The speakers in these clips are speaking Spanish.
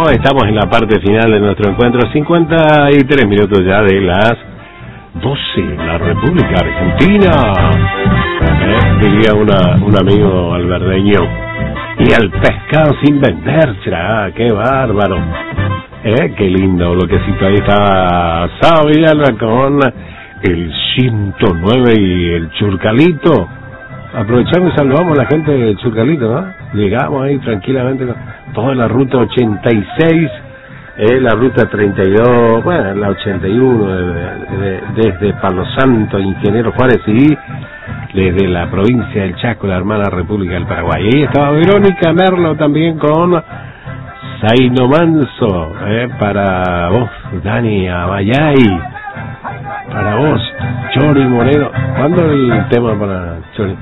estamos en la parte final de nuestro encuentro, 53 minutos ya de las 12 en la República Argentina. Diría un amigo alberdeño, y el pescado sin venderse, qué bárbaro. Qué lindo bloquecito. Ahí está Sao Villalba con el 109 y el Churcalito. Aprovechamos y saludamos a la gente del Churcalito, ¿no? Llegamos ahí tranquilamente, toda la ruta 86, la ruta 32, bueno, la 81, desde Palo Santo, Ingeniero Juárez, y desde la provincia del Chaco, la hermana República del Paraguay. Ahí estaba Verónica Merlo también con Zaino Manso, para vos, Dani Abayay, para vos, Chori Moreno. ¿Cuándo el tema para Chori?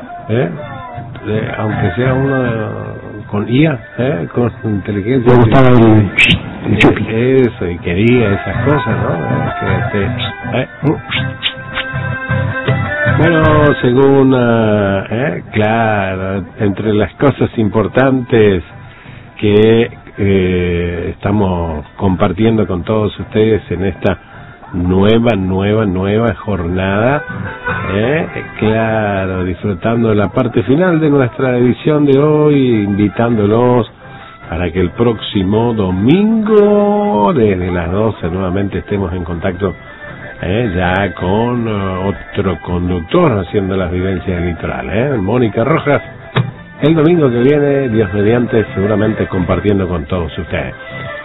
Aunque sea uno con IA, con inteligencia. Me gustaba el chupi. Eso, y quería esas cosas, ¿no? Bueno, según, claro, entre las cosas importantes que estamos compartiendo con todos ustedes en esta nueva jornada, claro, disfrutando de la parte final de nuestra edición de hoy, invitándolos para que el próximo domingo desde las 12 nuevamente estemos en contacto ya con otro conductor haciendo las vivencias del litoral, Mónica Rojas, el domingo que viene, Dios mediante, seguramente compartiendo con todos ustedes.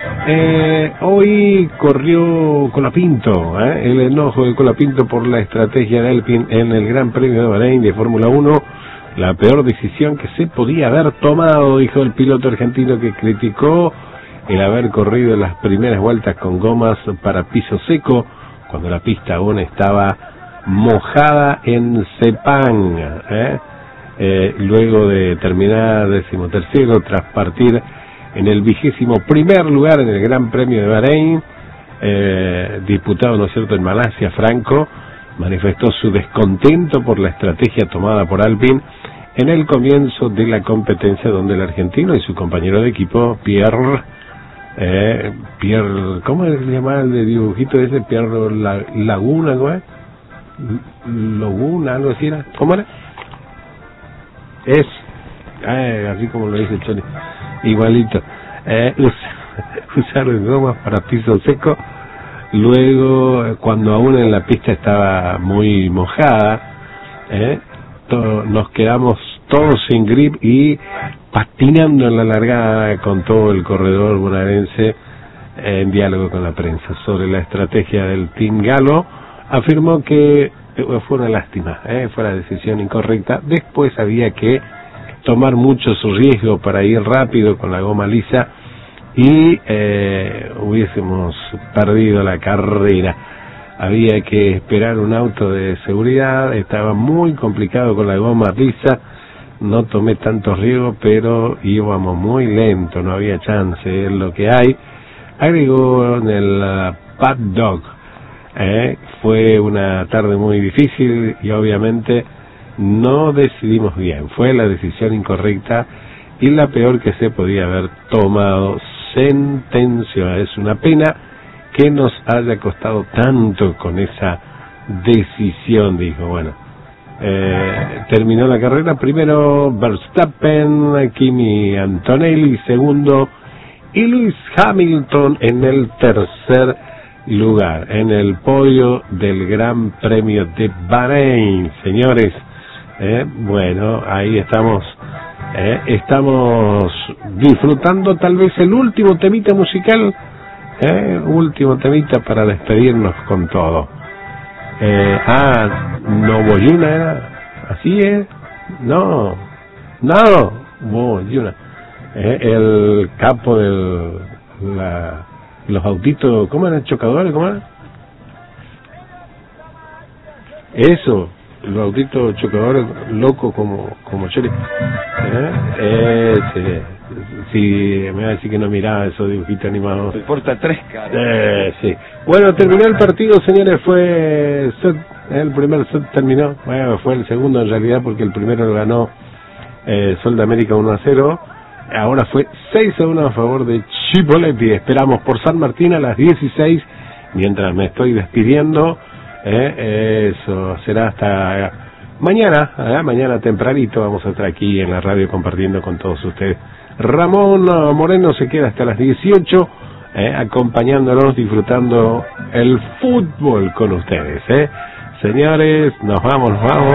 Hoy corrió Colapinto, el enojo de Colapinto por la estrategia de Alpine en el Gran Premio de Bahrein de Fórmula 1, la peor decisión que se podía haber tomado, dijo el piloto argentino, que criticó el haber corrido las primeras vueltas con gomas para piso seco, cuando la pista aún estaba mojada en Sepang, luego de terminar 13º tras partir en el 21º lugar en el Gran Premio de Bahrein, disputado, ¿no es cierto?, en Malasia. Franco manifestó su descontento por la estrategia tomada por Alpine en el comienzo de la competencia, donde el argentino y su compañero de equipo, Pierre, ¿cómo se llama el de dibujito ese? Pierre Laguna, ¿cómo es? Laguna, algo así era. ¿Cómo era? Así como lo dice Choni, igualito. Usaron gomas para piso seco, luego cuando aún en la pista estaba muy mojada, nos quedamos todos sin grip y patinando en la largada con todo el corredor bonaerense. En diálogo con la prensa sobre la estrategia del Team Galo, afirmó que fue una lástima, fue la decisión incorrecta. Después había que tomar muchos riesgos para ir rápido con la goma lisa y hubiésemos perdido la carrera. Había que esperar un auto de seguridad, estaba muy complicado con la goma lisa, no tomé tantos riesgos, pero íbamos muy lento, no había chance, es lo que hay. Agregó en el paddock, fue una tarde muy difícil y obviamente no decidimos bien, fue la decisión incorrecta y la peor que se podía haber tomado, sentenció. Es una pena que nos haya costado tanto con esa decisión, dijo. Bueno, terminó la carrera, primero Verstappen, Kimi Antonelli segundo y Lewis Hamilton en el tercer lugar, en el podio del Gran Premio de Bahrein, señores. Bueno, ahí estamos disfrutando tal vez el último temita musical, último temita para despedirnos con todo. Novoyuna era, así es, Novoyuna, el capo de los autitos, ¿cómo eran? Chocadores, ¿cómo era? Eso, los autitos chocadores locos como Chori. Sí, me va a decir que no miraba esos dibujitos animados. El porta 3, cara. Sí. Bueno, terminó el partido, señores, fue el primer set terminó, bueno, fue el segundo en realidad, porque el primero lo ganó Sol de América 1-0. Ahora fue 6-1 a favor de Chipoleti. Esperamos por San Martín a las 16, mientras me estoy despidiendo. Eso será hasta mañana, mañana tempranito vamos a estar aquí en la radio compartiendo con todos ustedes. Ramón Moreno se queda hasta las 18, acompañándonos, disfrutando el fútbol con ustedes. Señores, nos vamos.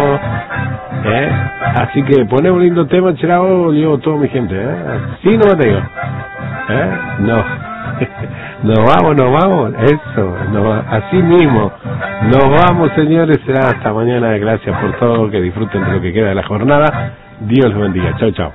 Así que poné un lindo tema, chao, llevo toda mi gente. Sí, no me digo. No. Nos vamos. Eso, así mismo. Nos vamos, señores. Será hasta mañana. Gracias por todo. Que disfruten de lo que queda de la jornada. Dios los bendiga. Chao.